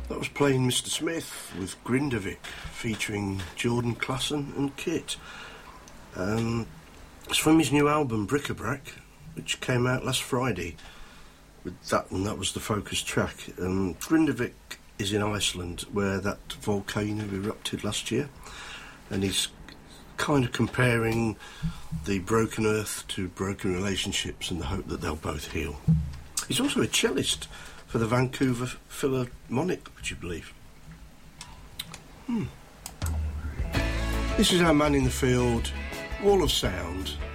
That was playing Mr. Smith with Grindavik, featuring Jordan Klassen and Kit. It's from his new album Bric-a-Brac, which came out last Friday. With that, and that was the focus track. Grindavik is in Iceland, where that volcano erupted last year, and he's kind of comparing the broken earth to broken relationships and the hope that they'll both heal. He's also a cellist for the Vancouver Philharmonic, would you believe? This is our man in the field, Wall of Sound,